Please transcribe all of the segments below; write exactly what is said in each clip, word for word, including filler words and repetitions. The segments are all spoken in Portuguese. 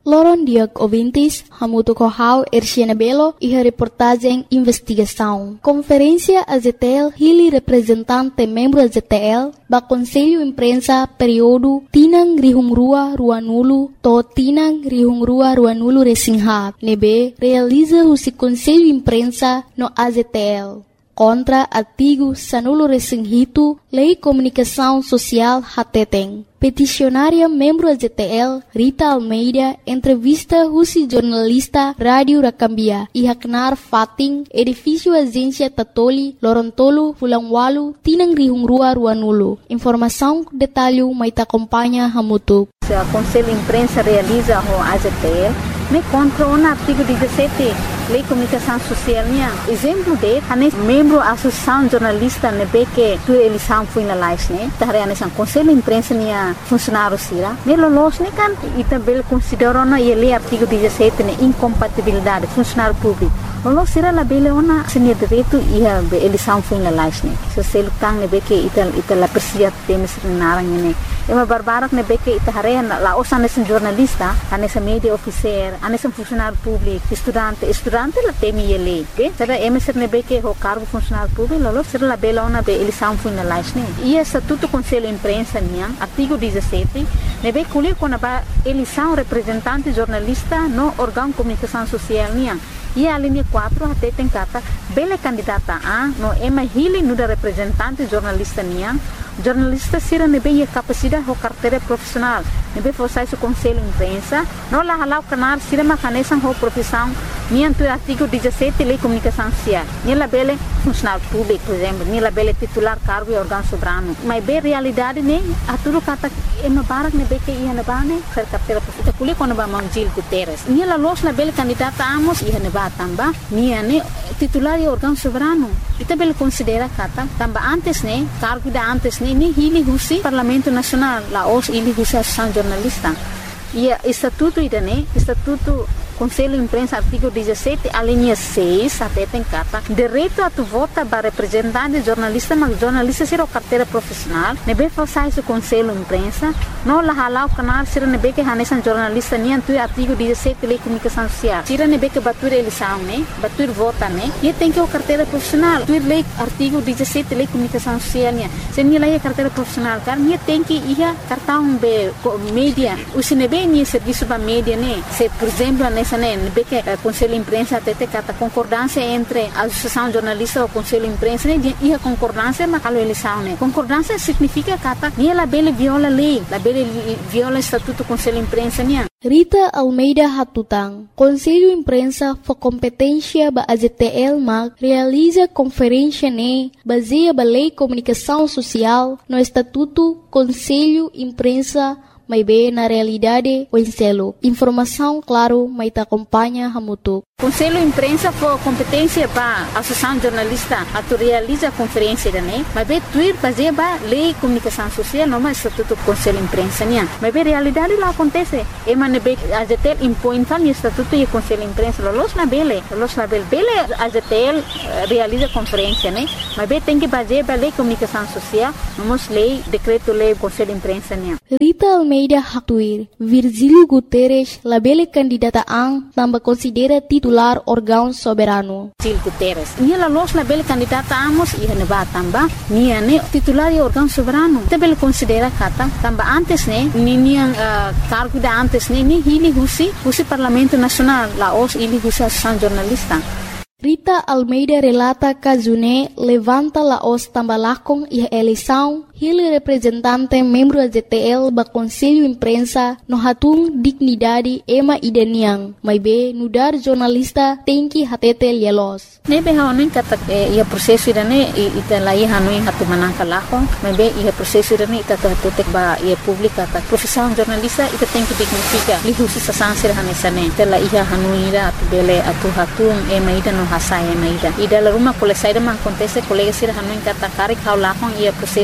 Loron Diag Ouvintes, Hamuto Kohau, Erciana Belo e a reportagem Investigação. Conferência A Z T L, Hili representante membro A Z T L, ba Conselho Imprensa período Tinang Rihungrua Ruanulu, to Tinang Rihungrua Ruanulu Resingha, nebe realiza o Conselho Imprensa no A Z T L. Contra artigo Sanulo Resinghito, Lei Comunicação Social Hateteng. Peticionária membro A Z T L, Rita Almeida, entrevista Rusi jornalista Rádio Rakambia, e Haknar Fating, edifício Agência Tatoli, Lorontolo, Fulangwalu, Tinang Rihungrua Ruanulu. Informação, detalhe, mas te acompanha Hamutu. O Conselho Imprensa realiza o A Z T L, me contra o artigo dezessete, Lei Comunicação Social. Exemplo de, hanes membro da Associação Jornalista nebe que tu eleição foi na live, né? Tahre hanes ang Conselho Imprensa niya funcionário sira. Me lolos ne kan itabel considerou na ele artigo dezessete ne incompatibilidade funcionário público. Lolos sira la bele ona senia direito e a eleição foi na live, né? So selo tang nebe que ital ital persia temes narang ne. Ema barbarak nebe que itahare la osa hanes jornalista, hanes media officer, hanes funcionário público, estudante, estudante la temi ele, okay? Sera emeser nebe que o cargo funcionário público, lolos sira la bele ona be eleição foi na live, né? E estatuto Conselho Imprensa niya artigo dezessete, nebe kulir kona ba eleição representante jornalista no órgão comunicação social niya. E a linha quatro até tem kata bele candidata a no ema hili no da representante jornalista niya. Jornalista sira nebe a capacidade ho carteira profissional. Nebe forçar o Conselho Imprensa, no la halau canar sira macanesan ho profissão niya tu artigo dezessete Lei Comunicação Social. Niya la bele funcionário público, por exemplo, niya la bele titular cargo e órgão soberano. Mas be realidade ne a tudo kata ema barak nebe que ia na bane ser carteira profissional. Kuli kona ba Mangjil Guterres. Niya la los la bele candidata amos ia na tamba niya ne titular e órgão soberano. Ita bele considera kata tamba antes ne cargo da antes ne ni hili husi Parlamento Nacional la os hili husi Associação Jornalista. E estatuto ida ne estatuto Conselho Imprensa artigo dezessete a linha seis até tem kata direito a tu vota para representante jornalista mas jornalista ser o carteira profissional nebe falsar o Conselho Imprensa no la halau canal sira nebe que hanesan jornalista ni antu artigo dezessete Lei Comunicação Social sira nebe que batur eleição né batur vota né e tem que o carteira profissional tu lei artigo dezessete Lei Comunicação Social né se ni lei carteira profissional car ni tem que ia cartão be mídia o sinebe ni serviço ba mídia né se por exemplo nessa né que o Conselho Imprensa até tem kata concordância entre a Associação Jornalista e o Conselho Imprensa né e a concordância mas a eleição né concordância significa kata ni la bele viola lei la bele viola estatuto Conselho Imprensa né. Rita Almeida Hatutang, Conselho Imprensa for competência ba A Z T L mag realiza conferência ne baseia ba Lei Comunicação Social no Estatuto Conselho Imprensa mas bem na realidade o enselo. Informação, claro, mas te acompanha Hamutu. Conselho Imprensa for competência para a Associação Jornalista a tu realiza a conferência da né, mas bem tuir fazer ba Lei Comunicação Social não mais estatuto Conselho Imprensa né, mas bem realidade lá acontece. E mas bem a Z T L impõe tal estatuto e Conselho Imprensa los na bele, los na bele, bele a Z T L realiza conferência né, mas bem tem que fazer ba Lei Comunicação Social, vamos lei decreto lei Conselho Imprensa né. Rita Almeida Haktuir, Virgílio Guterres, labele candidata ang tamba considera titular órgão soberano. Virgílio Guterres, niya la los labele candidata amos iha ne ba tamba, niya ne titular e órgão soberano. Tabele considera kata tamba antes ne, ni niya uh, cargo da antes ne, ni hili husi, husi Parlamento Nacional, la os hili husi Associação Jornalista. Rita Almeida relata Kazune levanta la os tambalakong e eleição Hili representante membro A Z T L ba Conselho Imprensa no hatung dignidade ema idaniang, mas be nudar jornalista tem que hatete lielos. Nebe haonin kata ia proseso idane ita lai hanoi hatu manangka lahong, mas be ia proseso idane ita hatete ba ia publika ta profissão jornalista ita tem que dignifica li husi sasan sir hanesane tela ia hanoi ida bele atu hatung ema ida no hasai ema ida ida la rumah kole saida man kontese kolega sir hanoi kata karik hau lahong ia proseso idane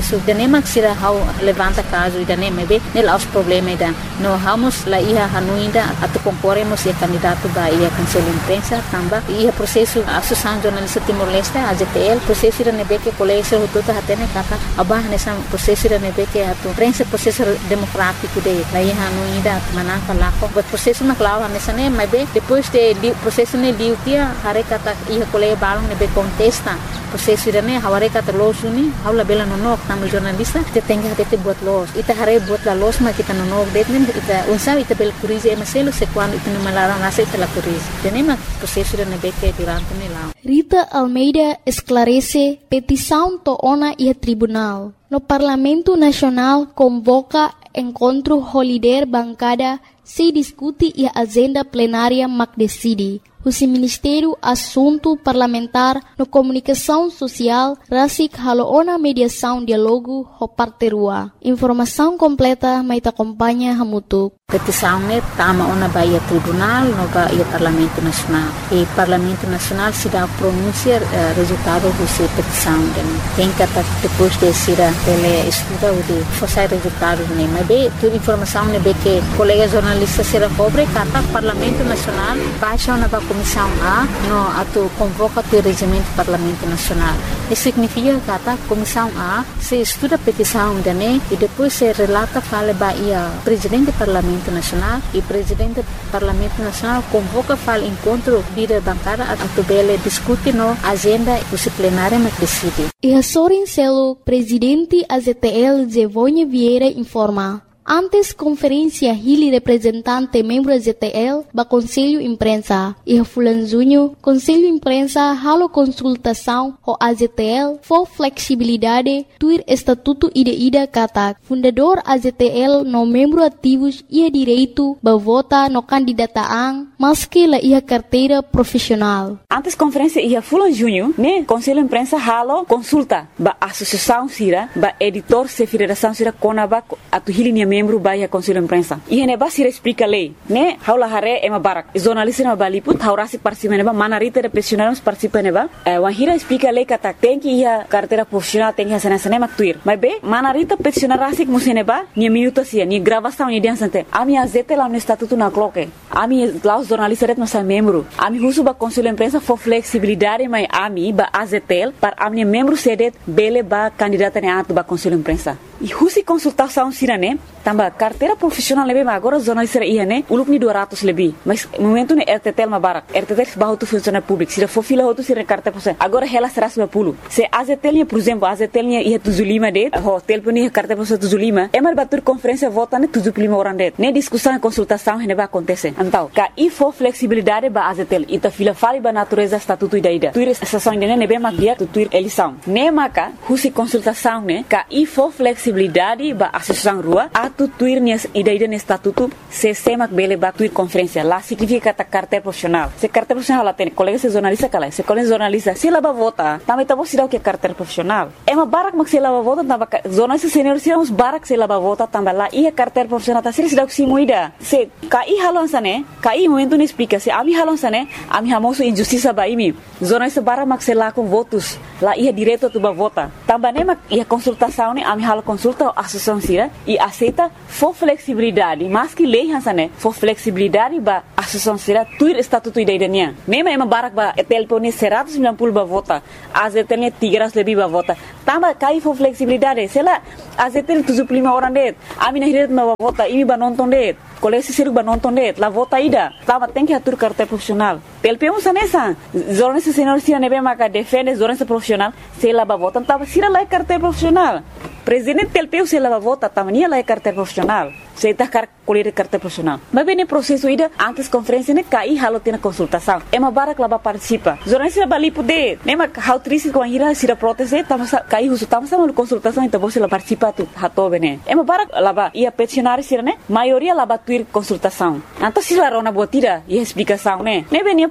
nema sira hau levanta caso ida nem be nela os problema ida no vamos la ia hanuinda atu concorremos e candidato ba ia conselho imprensa tamba ia processo associação jornalista Timor-Leste A J T L processo ida nebe que colégio hotota hatene kata abah nessa processo ida nebe que atu prensa processo democrático de la ia hanuinda manaka lako but processo na clava nessa nem be depois de processo ne diutia hare kata ia colégio balong nebe contesta processo ida ne haware kata losuni haula bela nonok tamu jornalista te tenga hate buat los ita hare buat la los ma kita nonok detnen ita unsa ita bel curize emaselo se quando ita numalara nasa ita la curize tenema processo ida nebe que durante ne la Rita Almeida esclarece petição to ona e tribunal. No Parlamento Nacional convoca encontro holiday bancada se discute e a agenda plenária mac decide. O Ministério Assunto Parlamentar no Comunicação Social rasik haloona mediação diálogo ho parterua. Informação completa mai te acompanha hamutuk. Petição ne tama ona baia tribunal no baia Parlamento Nacional. E Parlamento Nacional se dá pronunciar uh, resultado dessa petição. Tem que depois de ser ele estuda o de fazer resultado ne. Mas bem, toda informação ne be que colega jornalista será cobre kata Parlamento Nacional baixa ona ba Comissão A no atu convoca o regimento Parlamento Nacional. Isso significa que a Comissão A se estuda a petição da N E e depois se relata fala baia presidente do Parlamento Nacional e presidente do Parlamento Nacional convoca fala encontro líder bancada a tubele discute no agenda disciplinária mas decide. E a Sorin Celo, presidente A Z T L Zevonha Vieira informa. Antes conferência Hili representante membro da Z T L ba Conselho Imprensa e Fulan Junho Conselho Imprensa halo consultação ho A Z T L for flexibilidade tuir estatuto ida ida kata fundador A Z T L no membro ativos ia direito ba vota no candidataan maski la ia carteira profissional. Antes conferência ia Fulan Junho ne Conselho Imprensa halo consulta ba associação sira ba editor se federação sira konaba atu Hili membro baia Conselho Imprensa. E hene ba sira explica lei, né? Haula hare ema barak. Jornalista na baliput, haurasi participa neba, manarita de profissionais participa neba. Eh, wahira explica lei kata tem que ia carteira profissional tem que ia sana sana maktuir. Mas be, manarita profissional rasik museneba, ni minuto sia, ni gravação ni dia sante. Ami azete lá no estatuto na cloque. Ami lá os jornalistas ret masa membro. Ami husu ba Conselho Imprensa for flexibilidade mai ami ba A Z T L par ami membro sedet bele ba candidata ne atu ba Conselho Imprensa. E husi consultação sirane tamba carteira profissional lebe agora jornalista ia ne uluk ni dua ratus lebih mas momento ne R T T L mabarak R T T L bahu tu funcionário público sira for fila hotu sira carteira profissional agora ela será seratus lima puluh se A Z T L por exemplo A Z T L ia tujuh puluh lima det ho telefone carteira profissional tujuh puluh lima é mal batur conferência vota ne tujuh puluh lima orang det ne discussão e consultação ne ba acontece então ka i for flexibilidade ba A Z T L ita fila fali ba natureza estatuto ida ida tuir sessão ne ne be mag dia tuir eleição ne maka husi consultação ne ka i for flexibilidade ba associação rua atu tuir nias ida ida ne estatuto se semak bele ba tuir conferência lá significa ta carteira profissional se carteira profissional lá tem colega se jornalista kala se colega jornalista se lá ba vota também tá bom se dá o que é carteira profissional é uma barak mak se lá ba vota tamba jornalista senior se uns barak se lá ba vota tamba lá e a carteira profissional tá se dá o que se moida se kai halon sane kai momento ne explica se ami halon sane ami hamoso injustiça ba imi jornalista barak mak se lá com votos lá ia direto tu ba vota tamba ne mak ia consultação ne ami halo consulta a associação sira e aceita for flexibilidade mas que lei hansane for flexibilidade ba associação sira tuir estatuto ida ida nia nema ema barak ba telefone seratus sembilan puluh ba vota A Z T L tiga ratus lebih ba vota tamba kai for flexibilidade sela A Z T L tujuh puluh lima orang det ami na hiret ba vota imi ba nonton det kolesi siruk ba nonton det la vota ida tamba tem que atur carteira profissional telpemu sanesa jornalista senior sira nebe maka defende jornalista profissional sela ba vota tamba sira la carteira profissional presidente telpeu se la vota tamania la carteira profissional se tá car colher carteira profissional mas bem no processo ida antes conferência ne kai halo tem consultação é uma barak lá ba participa jornalista bali poder nema how triste com a ira sira proteste tama kai husu tama sama consultação então você lá participa tu hato bene é uma barak lá ba ia peticionário sira ne maioria lá ba tuir consultação então se la rona botira e explicação ne ne bem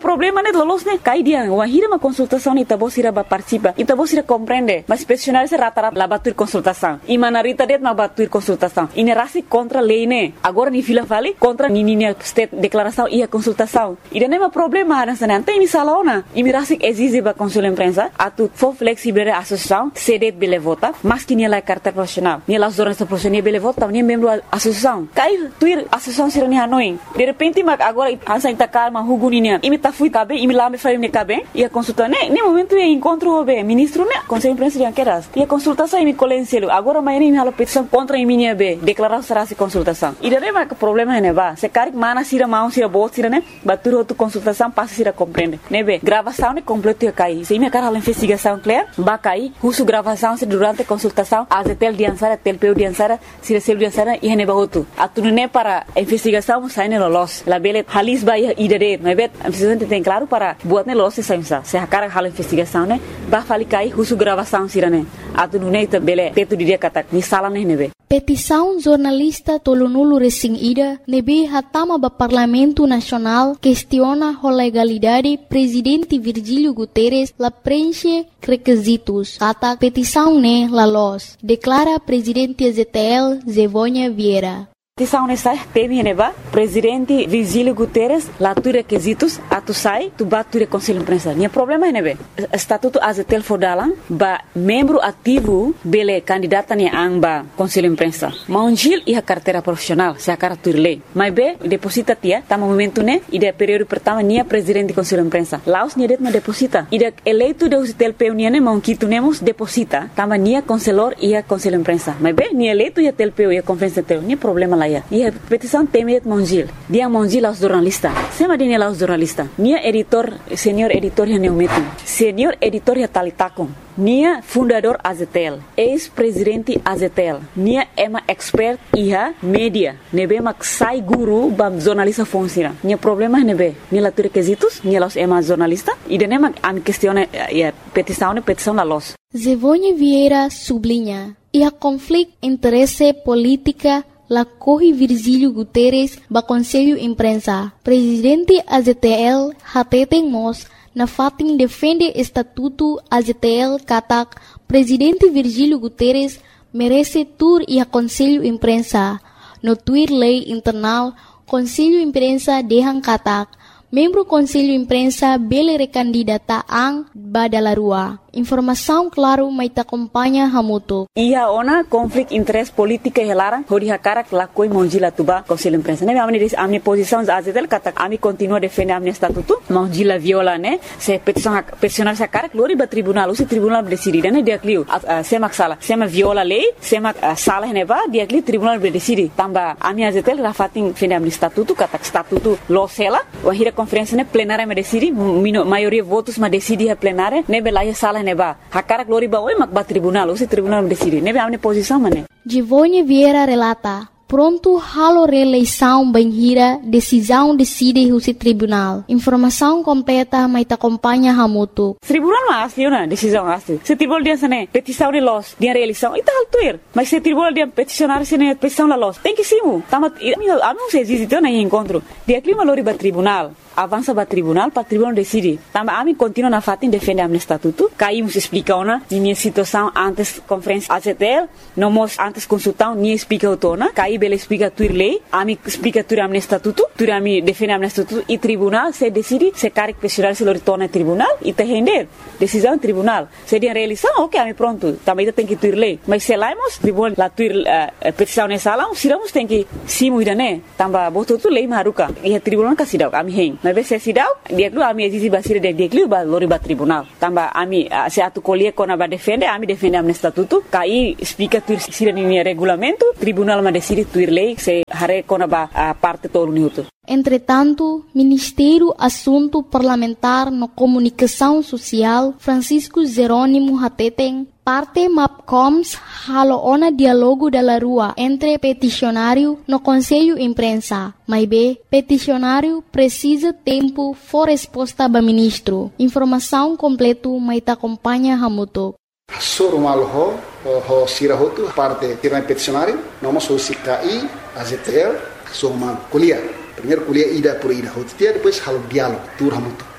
problema né lolos né cai dia wahira uma consultação ni tabo sira ba participa e tabo sira compreende mas peticionário se rata-rata lá batur consultação e manarita det ma batur consultação e nerasi contra lei né agora ni fila vale contra ni ni state declaração e a consultação e não é problema nessa né tem misalona e mirasi exige ba consul imprensa atu for flexible associação cedet bele vota mas que ni la carta profissional ni la jornalista profissional bele vota ni membro associação cai tuir associação sira ni hanoi de repente mag agora ansa intakar ma huguninya imi ta fui cabe imi lá me faria me cabe e a consulta né nem momento é encontro o ministro né conselho imprensa de anqueras e a consultação imi colencielo agora mais nem hala petição contra imi minha be declarar será se consultação e daí vai que problema né ba se cari mana sira mau sira bot sira né batur outro consultação passa sira compreende né be gravação né completo cai se imi cara a investigação clear ba cai uso gravação se durante a consultação a tel diansara tel peu diansara sira sel diansara e ne ba outro atunu né para investigação sai né lolos la bele halis ba e daí mas bet a presidente tem claro para buat né lolos se sai se a cara hala investigação né ba fali cai uso gravação sira né atunu né bele teto dia kata ni sala né ne be petição jornalista tolonulu recém ida nebe hatama ba Parlamento Nacional questiona a legalidade presidente Virgílio Guterres la preenche requisitos kata petição ne la los declara presidente Z T L Zevônia Vieira. Petição nessa teme neba presidente Virgílio Guterres lá tu requisitos atu sai tu bature conselho imprensa nem problema nebe estatuto azetel fodalan ba membro ativo bele candidata ne amba conselho imprensa maunjil e a carteira profissional se a carteira lei mas be deposita tia tá momento né e de período pertama nia presidente conselho imprensa laos nia det ma deposita e de eleito de azetel peunia ne maunquito nemos deposita tama nia conselor e a conselho imprensa mas be nia eleito e a tel peu e a conferência tel nem problema lá. E a petição teme Mongil. Dia Mongil aos jornalistas. Sema dine aos jornalistas. Nia editor, senhor editor ya neumetin. Senhor editor ya talitakum. Nia fundador Azetel. Ex-presidente Azetel. Nia ema expert iha media. Nebe mak sai guru bam jornalista funciona. Nia problema nebe. Nia la requisitos. Nia los ema jornalista. E de nema am questione ya petição petição la los. Zevônia Vieira sublinha. E a conflito interesse política la corre Virgílio Guterres ba Conselho Imprensa. Presidente A Z T L hateten mos na fatin defende estatuto A Z T L katak Presidente Virgílio Guterres merece tur e a Conselho Imprensa. No tuir lei internal Conselho Imprensa dehan katak membro Conselho Imprensa bele recandidata ang badalarua. Informação claro mai ta acompanha hamuto. Ia ona conflito interesse política helara hori hakara la koi monjila tuba Conselho Imprensa. Ne amni dis amni posição azetel kata ami continua defende amni estatuto monjila viola ne se petição peticionar sa cara glori ba tribunal o se tribunal decide ne dia clio semak sala sema viola lei semak sala ne ba dia clio tribunal decide tamba ami azetel rafatin defende amni estatuto kata estatuto lo sela o hira conferência ne plenária me decide maioria votos ma decide a plenária ne bela sala neba hakara glori ba oi mak ba tribunal o se tribunal decide nebe amne posição mane Zevônia Vieira relata pronto halo reeleição banhira decisão decide o tribunal informação completa mai ta acompanha hamuto tribunal mas liona decisão asli se tribunal dia sane petição de los dia reeleição ita altuir mas se tribunal dia peticionar sene petição la los tem que simu tamat ami se existe na encontro dia clima lori ba tribunal avança para tribunal para tribunal decide tamba ami continua na fatin defende amne estatuto caímos explica ona minha situação antes conferência A Z T L não mos antes consultão ni explica otona caí bele explica tuir lei ami explica tuir amne estatuto tuir ami defende amne estatuto e tribunal se decide se caric peticionar se lo retorna tribunal e te render decisão tribunal se dia reeleição ok ami pronto também tem que tuir lei mas se laimos tribunal la tuir uh, petição nessa sala siramos tem que simu idane tamba boto tu lei maruka e tribunal kasidau ami hen mas se sidau dia klu ami existe basir de dia klu ba lori ba tribunal tamba ami uh, se atu colie kona ba defende ami defende amne estatuto kai explica tuir sira ni regulamento tribunal ma decide tuir lei se hare kona ba uh, parte todo minuto. Entretanto, Ministério Assunto Parlamentar no Comunicação Social Francisco Jerônimo Hateten parte MAPCOMS halo ona dialogo da rua entre peticionário no Conselho Imprensa. Mas be, peticionário precisa tempo for resposta ba ministro. Informação completo mai ta acompanha hamuto. Soro malho ho sira hotu parte tirna peticionário, noma so sikai A Z T L so ma kuliah. Primeiro kuliah ida por ida hotu dia depois halo diálogo tur hamuto.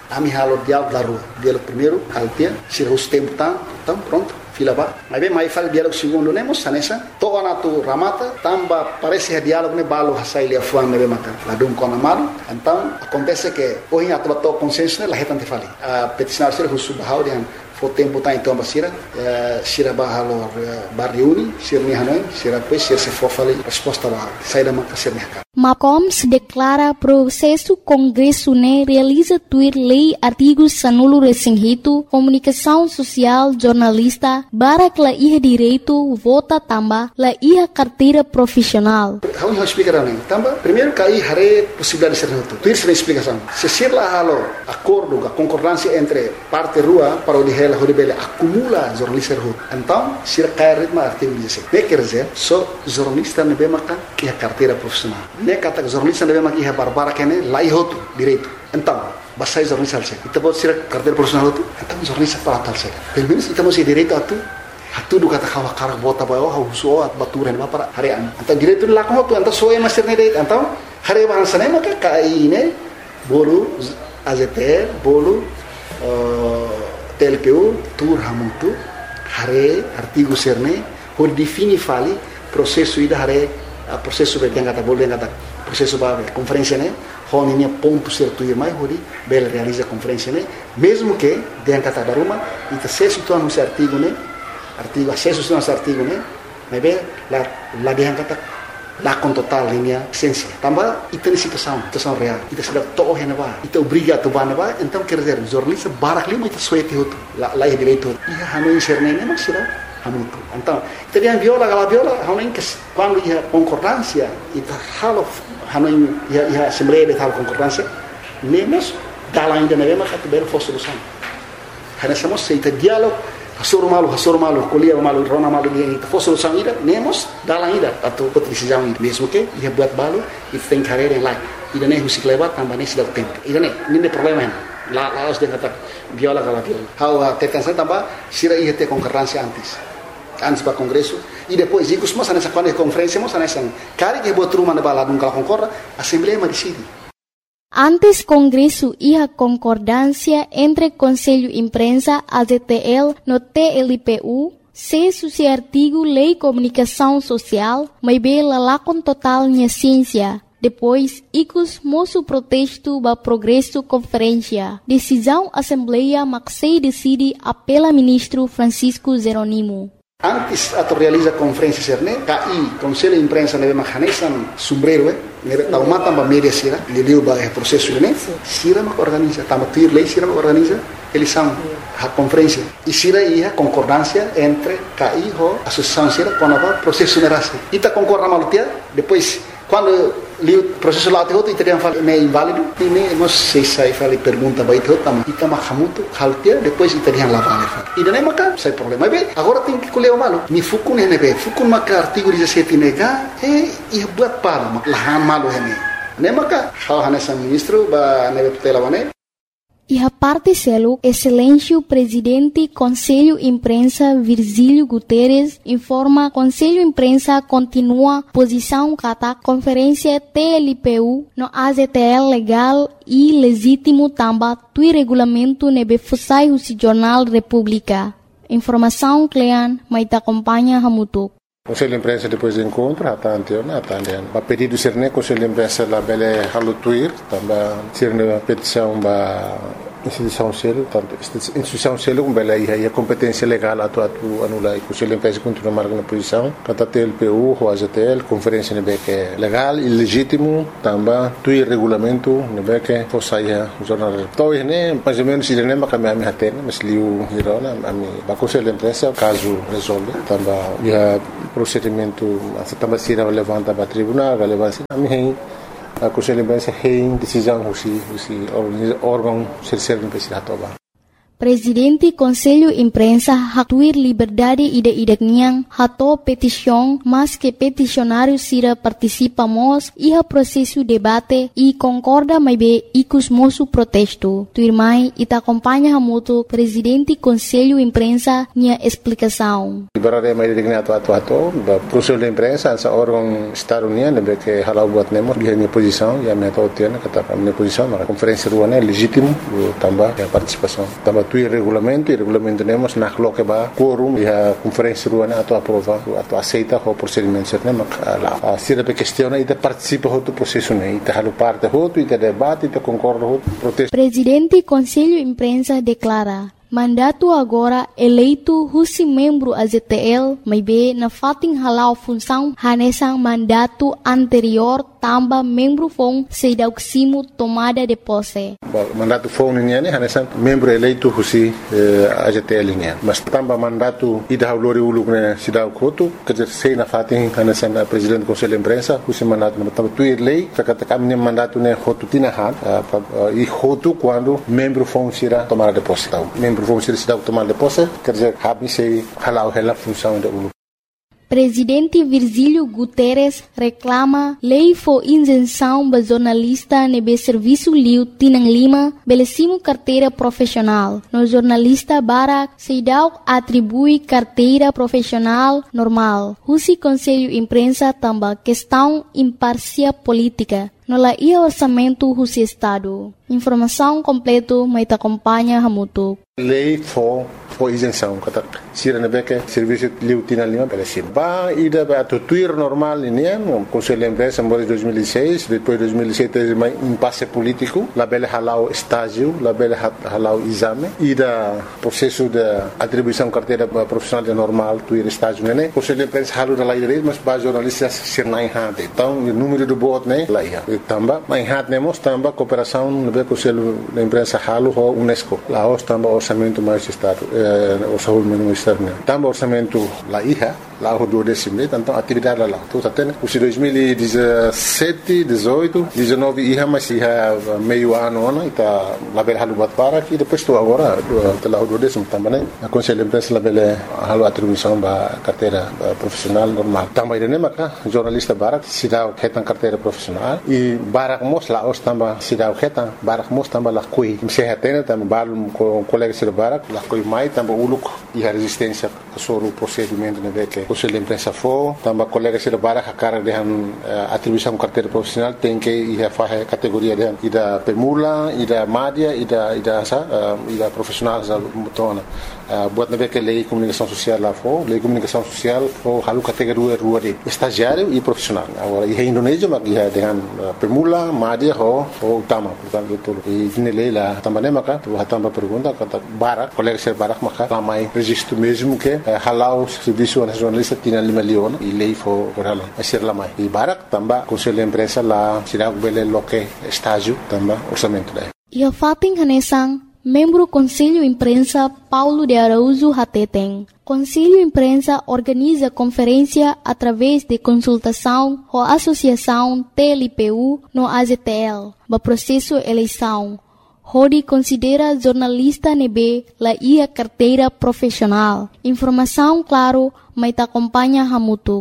A mim halo diálogo da rua. Diálogo primeiro, altia, se o tempo tá, então pronto. Fila ba. Mas bem, mas fala diálogo segundo, né, moça, nessa. Toa na tu ramata, tamba parece que diálogo né balo hasai lia fuan né mata. Lá dum com amado. Então, acontece que hoje a tua consciência né, lá retante fali. A peticionar ser o subhau de foi tempo tá então basira, sira bahalo barriuni, sira ni hanoi, sira pois sira se for fali resposta lá. Sai da mata ser mercado. Macom se declara processo Congresso né realiza tuir lei artigos sanulo resinhito comunicação social jornalista barak la iha direito vota tamba la iha carteira profissional. Vamos explicar né. Tamba primeiro cai hare possibilidade de ser outro. Tuir se explicação. Se ser lá halo acordo, a concordância entre parte rua para o de ela horibele acumula jornalista rua. Então, se cai ritmo artigo dezessete. Ne quer dizer, só jornalista ne be makan iha carteira profissional. Ne kata jornalista deve makin barbara kene lai hotu direito. Então, basai jornalista alse. Kita buat sira carteira profissional hotu. Então jornalista para tal se. Pelo menos kita masih direito atu. Atu do kata kawa karak bota bayo ha uso at baturan ba para harian. Então direito la ko hotu. Então soe master ne direito. Então hari bahasa ne maka kai ne bolu A Z T L bolu T L P U tur hamutu hari artigo serne hor defini fali processo ida hari processo be yang kata boleh yang kata processo ba conferência né hon ini ponto certo e mais hori bela realiza conferência né mesmo que yang kata daruma ita acesso tu anu artigo né artigo acesso tu anu artigo né mas be la la yang kata la con total linha essência tambah ita ni situação situação real ita sudah toh hena ba ita obriga tu ba ba então quer dizer jornalista barak lima ita suete hotu la la direito ia hanu inserne né mas sudah hamutu. Então, teriam viola, aquela viola, hanuin que quando ia concordância, ita halo hanuin ia ia assembleia de tal concordância, nemos dala ainda na mesma categoria for solução. Hanasamos se ita diálogo, hasoro malu, hasoro malu, colia malu, rona malu dia ita for solução ida, nemos dala ainda atau outra decisão ida. Mesmo que ia buat balu, ita tem carreira em lá. Ida nem musik lewat tambah nem sedang tempo. Ida nem, nem problema. Lá lá os dengan kata viola aquela viola. How tetan saya tambah sira ia ter concordância antes. Antes para congresso e depois digo mas nessa quando é conferência mas nessa cara que botou uma na balada nunca concorda a assembleia mas decide. Antes congresso ia concordância entre Conselho Imprensa A Z T L no T L P U se suci artigo lei comunicação social mas bela lá com total minha ciência. Depois, icos moço protesto ba progresso conferência. Decisão assembleia maxei decide apela ministro Francisco Jeronimo. Antes ato realiza conferência serne, K I Conselho Imprensa neve mahanesan sombrero eh, neve tauma tamba media sira, liliu ba é processo né, sira mak organiza, tamba tuir lei sira mak organiza, eles são a conferência e sira ia concordância entre K I ho associação sira com a processo nerase. Ita concorda malutia, depois quando li o processo lá outro italiano fala é inválido e nem não sei se fala pergunta vai ter outro mas ita mahamuto haltia depois italiano lá vale e daí maca sai problema bem agora tem que colher o malo ni fuku nem nebe fuku maca artigo dezessete nega e e buat para lahan malo hene nem maca hal hanesa ministro ba nebe tutela wane. E a parte selo, excelência presidente Conselho Imprensa Virgílio Guterres informa Conselho Imprensa continua posição kata conferência T L P U no A Z T L legal e legítimo tamba tui regulamento nebe fusai o Jornal República. Informação Clean, mas acompanha Hamutuk. Conselho de Imprensa depois do encontro, até anterior, até anterior. A pedido ser né, Conselho de Imprensa lá bele halutuir, também ser uma petição ba instituição selo, tanto instituição selo com bele aí a competência legal atu atu anula e Conselho de Imprensa continua marcando posição, kata T L P U, o A Z T L, conferência nebe que é legal e legítimo, também tui regulamento nebe que fosaia jornal. Então né, mais ou menos ele nem makami ami haten, mas liu hirona ami ba Conselho de Imprensa caso resolve, também ia procedimento também se levanta para tribunal, relevância ami a Conselho de Imprensa tem decisão se se órgão ser ser não precisa tomar. Presidente Conselho Imprensa hatuir liberdade ida-idak niang hato petisyong mas que peticionário sira participamos iha processo debate e concorda mai be ikus mosu protesto. Tuirmai ita acompanha hamuto Presidente Conselho Imprensa nia explicação. Liberdade mai digna atu atu atu, Conselho de Imprensa essa órgão Estado União lembra que halau buat nemos dia minha posição e a minha totiana kata minha posição na conferência ruana legítimo tambah a participação. Tambah tu regulamento e regulamento temos na coloca ba quorum e a conferência ruana atu aprova atu aceita o procedimento certo mas a sira pe questiona e de participa do processo né e halu parte hoto e de debate e de concorda hoto protesto. Presidente Conselho Imprensa declara mandato agora eleito husi membro A Z T L may be na fating halau função hanesang mandato anterior tamba membro fong sedauksimo tomada de posse. Mandato fong niya ni hanesang membro eleito husi eh, A Z T L niya. Mas tamba mandato ida haulori uluk na sidaw koto kajer sei na fating hanesang na presidente do Conselho de Imprensa husi mandato na tamba tuir lei kakatakam niya mandato na hotu tinahan uh, e hotu quando membro fong sira tomada de posse. Membro vamos ser cidade tomar de posse, quer dizer, habi sei halau hela função da ulu. Presidente Virgílio Guterres reclama lei for isenção ba jornalista nebe serviço liu tinang lima belecimo carteira profissional. No jornalista Barak Seidau atribui carteira profissional normal. Husi Conselho Imprensa tamba questão imparcial política. No la ia orçamento husi Estado. Informação completo mai acompanha hamuto. Lei for for isenção kata sira na beke serviço liu tinang lima belecimo. Ba ida ba tuir normal ini no Conselho de Imprensa em dois mil e seis, depois dois mil e sete mais impasse político, la bele halau estágio, la bele halau exame, ida processo de atribuição carteira profissional de normal, tuir estágio né. Conselho de Imprensa halu da lei dele, mas ba jornalistas sir nai hade. Então o número do bot né, lá ia. Tamba, mas hade nemos tamba cooperação no be Conselho de Imprensa halu ho UNESCO. Lá os tamba orçamento mais estado, eh, orçamento mais estado né. Tamba orçamento lá ia. Lá o do décimo, então atividade lá. Tudo até, os dois mil e dezessete, dezoito, dezenove ia mais ia meio ano, né? Tá lá bela halu bat para que depois estou agora lá o do décimo também, né? A Conselho de Imprensa lá bela halu atribuição ba carteira profissional normal. Também né, maca jornalista barak sidau ketan carteira profissional e barak mos lá os também sidau ketan barak mos também lá coi. Se retena também balum com colega de barak lá coi mai também uluk e a resistência sobre o procedimento né que Conselho de Imprensa for, também colegas de barak a cara de uh, atribuição carteira profissional tem que ir a fazer categoria de ida pemula, ida média, ida ida sa, uh, ida profissional sa mutona. Uh, buat na que lei comunicação social lá for, lei comunicação social for halu categoria rua de estagiário e profissional. Agora em Indonésia mas ia dengan uh, pemula, média ho ho utama, portanto itu. E ini lei lá também maka, tu também pergunta kata barak, colegas de barak maka ramai registro mesmo que uh, halau serviço nacional tinha lima leon e lei for oral a ser lá mais e barak também Conselho de Imprensa lá será o bele loque estágio também orçamento daí. E a fating hanesang membro Conselho Imprensa Paulo de Araújo Hateteng. Conselho Imprensa organiza conferência através de consultação com a Associação T L P U no A Z T L, ba processo eleição. Hodi considera jornalista nebe la ia carteira profissional. Informação claro, mas acompanha hamutu.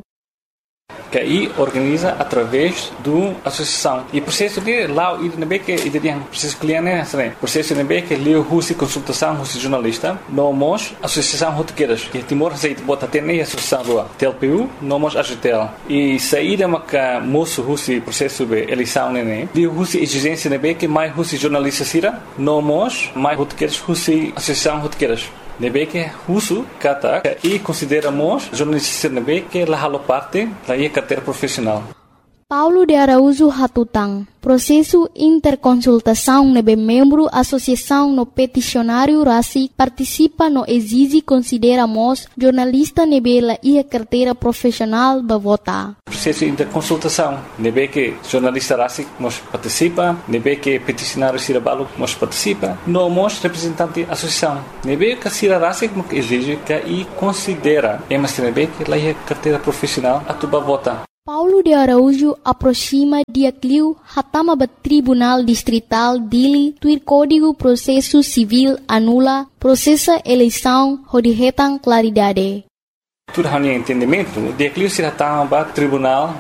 Que aí organiza através do associação e processo de lá e nebe que e tem processo cliente né processo nebe que leu husi consultação husi jornalista nomos associação rotequeiras que Timor aceita bota até nem associação do T L P U nomos A Z T L e saída maca moço husi processo de eleição né de husi exigência nebe que mais husi jornalista sira nomos mais rotequeiras husi associação rotequeiras nebe que husu kata e consideramos jornalista nebe que la halo parte la ia carteira profissional. Paulo de Araújo Hatutang. Processo interconsultação nebe membro associação no peticionário Rasi participa no exige consideramos jornalista nebe la ia carteira profissional ba vota. Processo interconsultação nebe que jornalista Rasi nos participa, nebe que peticionário Sirabalo nos participa, no mos representante associação. Nebe que Sira Rasi exige que e considera, mas nebe que la ia carteira profissional a tuba vota. Paulo de Araújo aproxima dia Clio hatama ba Tribunal Distrital Dili tuir Código Processo Civil anula processa eleição rodihetan claridade. Tudo hanya entendimento, dia Clio se hatama ba Tribunal